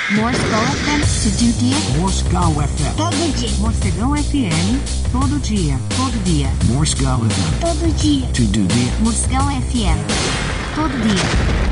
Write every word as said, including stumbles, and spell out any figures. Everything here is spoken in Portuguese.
Moscow F M, todo dia. Moscow F M. Todo dia. Morcegão F M, todo dia, todo dia. Moscow F M. Todo dia. Todo dia. Moscão F M, todo dia.